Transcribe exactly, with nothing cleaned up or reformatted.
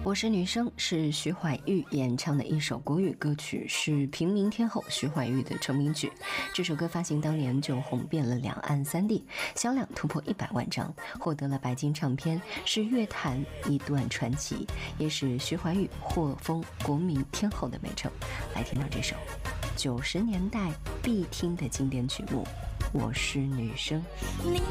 我是女生是徐怀钰演唱的一首国语歌曲，是平民天后徐怀钰的成名曲。这首歌发行当年就红遍了两岸三地，销量突破一百万张，获得了白金唱片，是乐坛一段传奇，也使徐怀钰获封国民天后的美称。来听到这首九十年代必听的经典曲目《我是女生》。 你